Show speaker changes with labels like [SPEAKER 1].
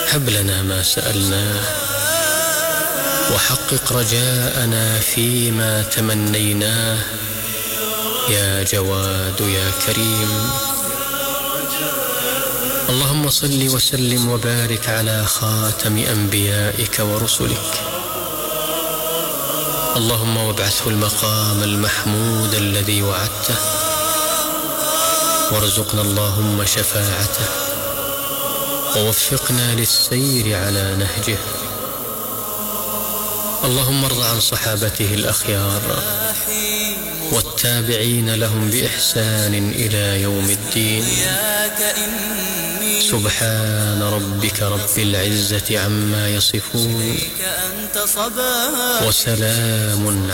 [SPEAKER 1] هب لنا ما سألناه وحقق رجاءنا فيما تمنيناه يا جواد يا كريم. اللهم صل وسلم وبارك على خاتم أنبيائك ورسلك. اللهم وابعثه المقام المحمود الذي وعدته، وارزقنا اللهم شفاعته، ووفقنا للسير على نهجه. اللهم ارض عن صحابته الأخيار والتابعين لهم بإحسان إلى يوم الدين. سبحان ربك رب العزة عما يصفون، وسلام